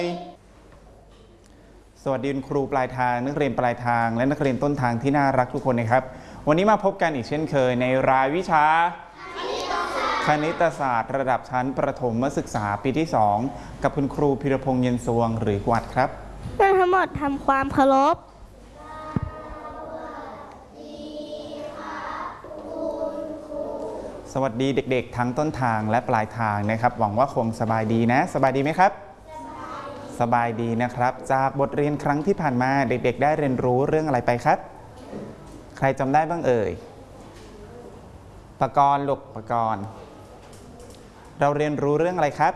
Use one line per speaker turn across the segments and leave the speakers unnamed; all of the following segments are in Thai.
สวัสดีคุณครูปลายทางนักเรียนปลายทางและนักเรียนต้นทางที่น่ารักทุกคนนะครับวันนี้มาพบกันอีกเช่นเคยในรายวิชาคณิตศาสตร์ระดับชั้นประถมศึกษาปีที่ 2กับคุณครูพิรพงษ์เย็นสวงหรือกวัดครับ
เพื่อนทั้งหมดทำความเคารพ
สวัสดีเด็กๆทั้งต้นทางและปลายทางนะครับหวังว่าคงสบายดีนะสบายดีไหมครับสบายดีนะครับจากบทเรียนครั้งที่ผ่านมาเด็กๆได้เรียนรู้เรื่องอะไรไปครับใครจำได้บ้างเอ่ยปกรณ์ลูกปกรณ์เราเรียนรู้เรื่องอะไรครับ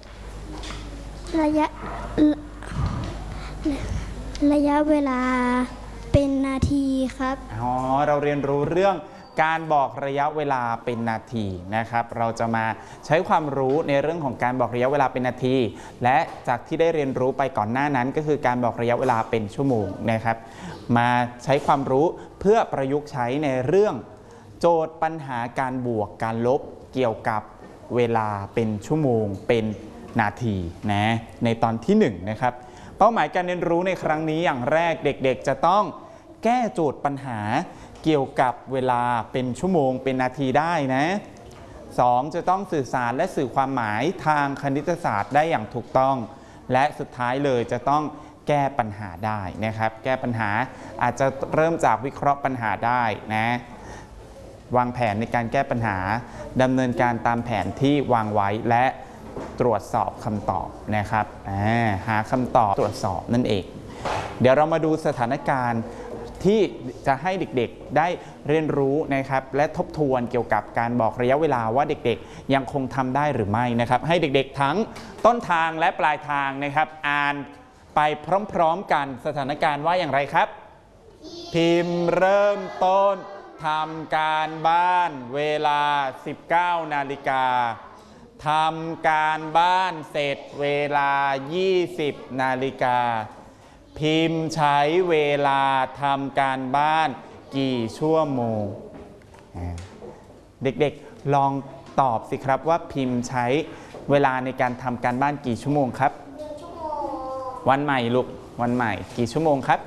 ระยะเวลาเป็นนาทีครับ
เราเรียนรู้เรื่องการบอกระยะเวลาเป็นนาทีนะครับเราจะมาใช้ความรู้ในเรื่องของการบอกระยะเวลาเป็นนาทีและจากที่ได้เรียนรู้ไปก่อนหน้านั้นก็คือการบอกระยะเวลาเป็นชั่วโมงนะครับมาใช้ความรู้เพื่อประยุกต์ใช้ในเรื่องโจทย์ปัญหาการบวกการลบเกี่ยวกับเวลาเป็นชั่วโมงเป็นนาทีนะในตอนที่1นะครับเป้าหมายการเรียนรู้ในครั้งนี้อย่างแรกเด็กๆจะต้องแก้โจทย์ปัญหาเกี่ยวกับเวลาเป็นชั่วโมงเป็นนาทีได้นะ2จะต้องสื่อสารและสื่อความหมายทางคณิตศาสตร์ได้อย่างถูกต้องและสุดท้ายเลยจะต้องแก้ปัญหาได้นะครับแก้ปัญหาอาจจะเริ่มจากวิเคราะห์ปัญหาได้นะวางแผนในการแก้ปัญหาดำเนินการตามแผนที่วางไว้และตรวจสอบคำตอบนะครับหาคำตอบตรวจสอบนั่นเองเดี๋ยวเรามาดูสถานการณ์ที่จะให้เด็กๆได้เรียนรู้นะครับและทบทวนเกี่ยวกับการบอกระยะเวลาว่าเด็กๆยังคงทำได้หรือไม่นะครับให้เด็กๆทั้งต้นทางและปลายทางนะครับอ่านไปพร้อมๆกันสถานการณ์ว่าอย่างไรครับพิมพ์เริ่มต้นทำการบ้านเวลา 19 นาฬิกาทำการบ้านเสร็จเวลา 20 นาฬิกาพิมพ์ใช้เวลาทำการบ้านกี่ชั่วโมงเด็กๆลองตอบสิครับว่าพิมพ์ใช้เวลาในการทำการบ้านกี่ชั่วโมงครับวันใหม่ลูกวันใหม่กี่ชั่วโมงครับ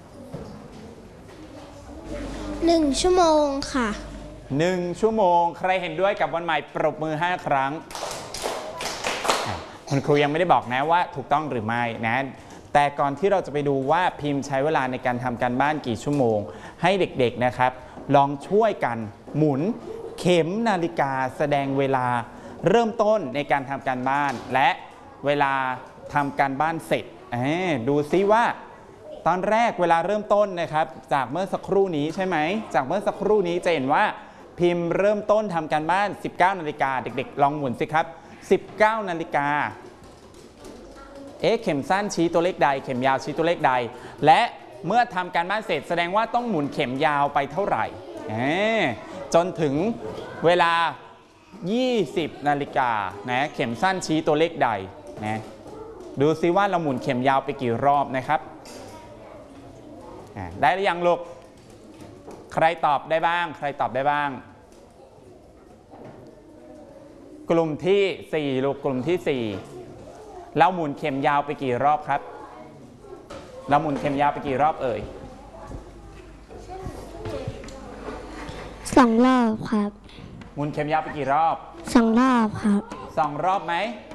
1 ชั่วโมงค่ะ
1 ชั่วโมงใครเห็นด้วยกับวันใหม่ปรบมือ5 ครั้งคุณครูยังไม่ได้บอกนะว่าถูกต้องหรือไม่นะแต่ก่อนที่เราจะไปดูว่าพิมพ์ใช้เวลาในการทำการบ้านกี่ชั่วโมงให้เด็กๆนะครับลองช่วยกันหมุนเข็มนาฬิกาแสดงเวลาเริ่มต้นในการทำการบ้านและเวลาทำการบ้านเสร็จดูซิว่าตอนแรกเวลาเริ่มต้นนะครับจากเมื่อสักครู่นี้ใช่ไหมจากเมื่อสักครู่นี้จะเห็นว่าพิมพ์เริ่มต้นทำการบ้าน 19 นาฬิกาเด็กๆลองหมุนสิครับ19 นาฬิกาเข็มสั้นชี้ตัวเลขใดเข็มยาวชี้ตัวเลขใดและเมื่อทำการบ้านเสร็จแสดงว่าต้องหมุนเข็มยาวไปเท่าไหร่จนถึงเวลา 20 นาฬิกานะเข็มสั้นชี้ตัวเลขใดนะดูซิว่าเราหมุนเข็มยาวไปกี่รอบนะครับได้หรือยังลูกใครตอบได้บ้างใครตอบได้บ้างกลุ่มที่4ลูกกลุ่มที่4เราหมุนเข็มยาวไปกี่รอบครับเราหมุนเข็มยาวไปกี่รอบเอ่ย
2 รอบครับ
หมุนเข็มยาวไปกี่รอบ
2 รอบครับ
2 รอบไหม